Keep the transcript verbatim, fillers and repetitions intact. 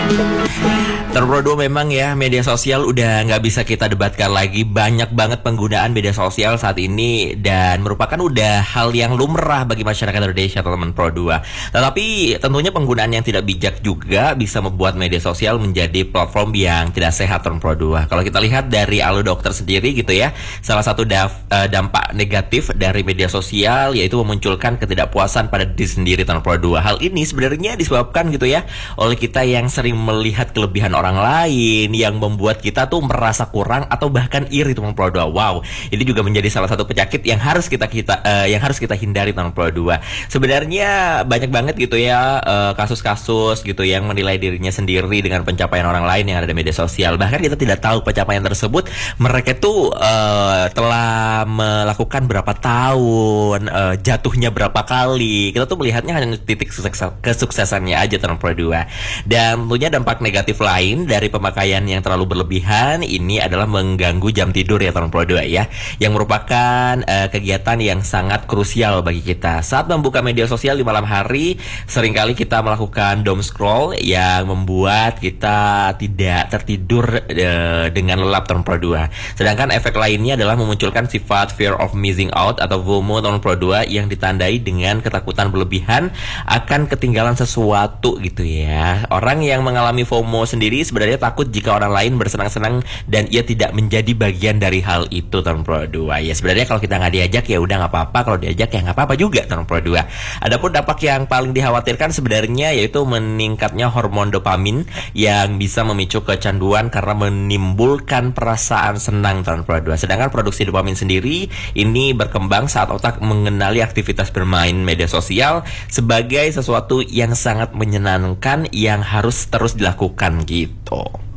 Terpro dua memang ya, media sosial udah nggak bisa kita debatkan lagi. Banyak banget penggunaan media sosial saat ini dan merupakan udah hal yang lumrah bagi masyarakat Indonesia, teman-teman Pro dua. Tetapi tentunya penggunaan yang tidak bijak juga bisa membuat media sosial menjadi platform yang tidak sehat, teman Pro dua. Kalau kita lihat dari Alu Dokter sendiri gitu ya, salah satu daf, uh, dampak negatif dari media sosial yaitu memunculkan ketidakpuasan pada diri sendiri, teman Pro dua. Hal ini sebenarnya disebabkan gitu ya oleh kita yang sering melihat kelebihan orang lain yang membuat kita tuh merasa kurang atau bahkan iri, teman Pro dua. Wow, ini juga menjadi salah satu penyakit yang harus kita kita uh, yang harus kita hindari, teman Pro dua. Sebenarnya banyak banget gitu ya uh, kasus-kasus gitu yang menilai dirinya sendiri dengan pencapaian orang lain yang ada di media sosial. Bahkan kita tidak tahu pencapaian tersebut mereka tuh uh, telah melakukan berapa tahun, uh, jatuhnya berapa kali. Kita tuh melihatnya hanya titik kesuksesannya aja, teman Pro dua. Dan tentunya dampak negatif lain dari pemakaian yang terlalu berlebihan ini adalah mengganggu jam tidur ya, teman Pro dua ya, yang merupakan uh, kegiatan yang sangat krusial bagi kita. Saat membuka media sosial di malam hari, seringkali kita melakukan doom scroll yang membuat kita tidak tertidur uh, dengan lelap, teman Pro dua. Sedangkan efek lainnya adalah memunculkan sifat fear of missing out atau FOMO, teman Pro dua, yang ditandai dengan ketakutan berlebihan akan ketinggalan sesuatu gitu ya. Orang yang mengalami FOMO sendiri sebenarnya takut jika orang lain bersenang-senang dan ia tidak menjadi bagian dari hal itu, teman Pro dua. Ya sebenarnya kalau kita nggak diajak ya udah nggak apa-apa, kalau diajak ya nggak apa-apa juga, teman Pro dua. Adapun dampak yang paling dikhawatirkan sebenarnya yaitu meningkatnya hormon dopamin yang bisa memicu kecanduan karena menimbulkan perasaan senang, teman Pro dua. Sedangkan produksi dopamin sendiri ini berkembang saat otak mengenali aktivitas bermain media sosial sebagai sesuatu yang sangat menyenangkan yang harus terus dilakukan gitu.